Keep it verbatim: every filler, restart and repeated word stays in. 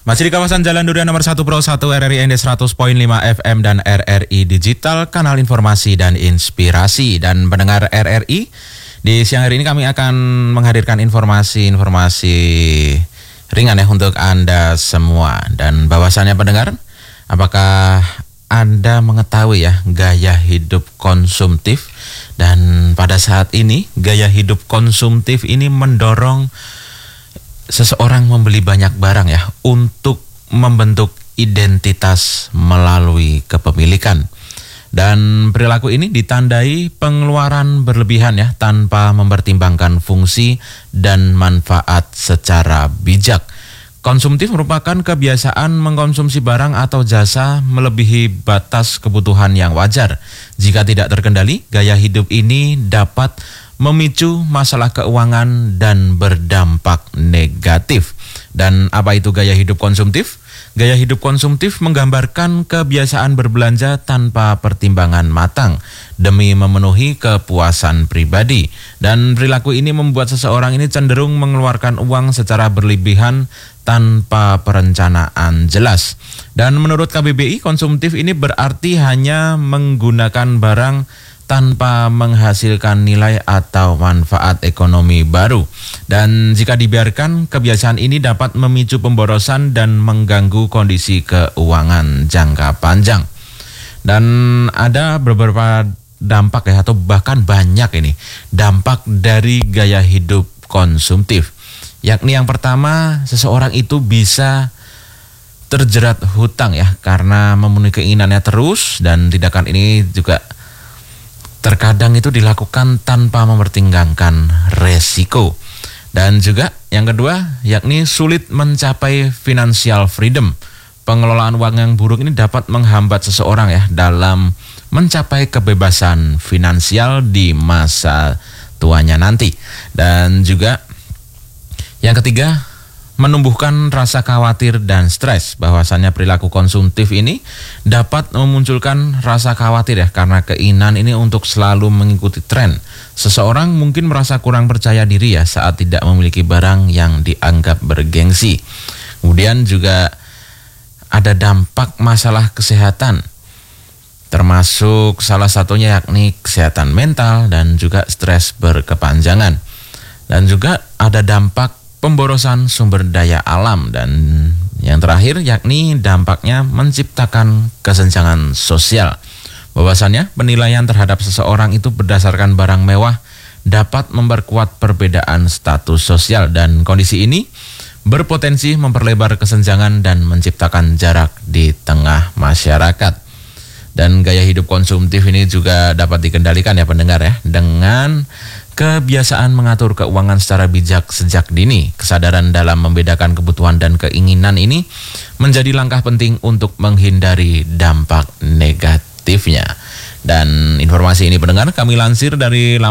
Masih di kawasan Jalan Durian nomor satu Pro satu R R I N D seratus koma lima F M dan R R I Digital, kanal informasi dan inspirasi. Dan pendengar R R I, di siang hari ini kami akan menghadirkan informasi-informasi ringan ya untuk Anda semua. Dan bahwasannya pendengar, apakah Anda mengetahui ya gaya hidup konsumtif? Dan pada saat ini gaya hidup konsumtif ini mendorong seseorang membeli banyak barang ya untuk membentuk identitas melalui kepemilikan. Dan perilaku ini ditandai pengeluaran berlebihan ya tanpa mempertimbangkan fungsi dan manfaat secara bijak. Konsumtif merupakan kebiasaan mengkonsumsi barang atau jasa melebihi batas kebutuhan yang wajar. Jika tidak terkendali, gaya hidup ini dapat memicu masalah keuangan dan berdampak negatif. Dan apa itu gaya hidup konsumtif? Gaya hidup konsumtif menggambarkan kebiasaan berbelanja tanpa pertimbangan matang demi memenuhi kepuasan pribadi. Dan perilaku ini membuat seseorang ini cenderung mengeluarkan uang secara berlebihan tanpa perencanaan jelas. Dan menurut K B B I, konsumtif ini berarti hanya menggunakan barang tanpa menghasilkan nilai atau manfaat ekonomi baru. Dan jika dibiarkan, kebiasaan ini dapat memicu pemborosan dan mengganggu kondisi keuangan jangka panjang. Dan ada beberapa dampak ya, atau bahkan banyak ini dampak dari gaya hidup konsumtif. Yakni yang pertama, seseorang itu bisa terjerat hutang ya, karena memenuhi keinginannya terus, dan tindakan ini juga terkadang itu dilakukan tanpa mempertimbangkan resiko. Dan juga yang kedua, yakni sulit mencapai financial freedom. Pengelolaan uang yang buruk ini dapat menghambat seseorang ya dalam mencapai kebebasan finansial di masa tuanya nanti. Dan juga yang ketiga, menumbuhkan rasa khawatir dan stres. Bahwasannya perilaku konsumtif ini dapat memunculkan rasa khawatir ya, karena keinginan ini untuk selalu mengikuti tren. Seseorang mungkin merasa kurang percaya diri ya saat tidak memiliki barang yang dianggap bergengsi. Kemudian juga ada dampak masalah kesehatan, termasuk salah satunya yakni kesehatan mental dan juga stres berkepanjangan. Dan juga ada dampak pemborosan sumber daya alam. Dan yang terakhir yakni dampaknya menciptakan kesenjangan sosial. Bahwasannya penilaian terhadap seseorang itu berdasarkan barang mewah dapat memperkuat perbedaan status sosial, dan kondisi ini berpotensi memperlebar kesenjangan dan menciptakan jarak di tengah masyarakat. Dan gaya hidup konsumtif ini juga dapat dikendalikan ya pendengar ya, dengan kebiasaan mengatur keuangan secara bijak sejak dini. Kesadaran dalam membedakan kebutuhan dan keinginan ini menjadi langkah penting untuk menghindari dampak negatifnya. Dan informasi ini pendengar kami lansir dari